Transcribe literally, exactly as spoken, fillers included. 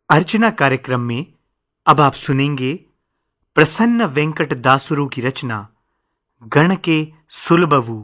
अर्चना कार्यक्रम में अब आप सुनेंगे प्रसन्न वेंकट दासुरु की रचना गण के सुलबवु।